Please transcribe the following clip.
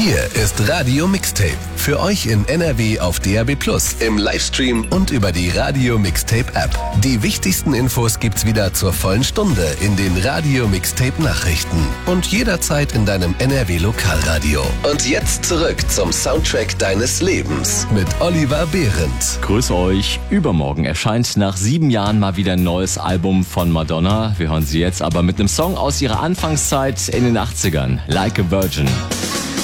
Hier ist Radio Mixtape. Für euch in NRW auf DAB+, im Livestream und über die Radio Mixtape App. Die wichtigsten Infos gibt's wieder zur vollen Stunde in den Radio Mixtape Nachrichten und jederzeit in deinem NRW Lokalradio. Und jetzt zurück zum Soundtrack deines Lebens mit Oliver Behrendt. Grüß euch. Übermorgen erscheint nach 7 Jahren mal wieder ein neues Album von Madonna. Wir hören sie jetzt aber mit einem Song aus ihrer Anfangszeit in den 80ern. Like a Virgin.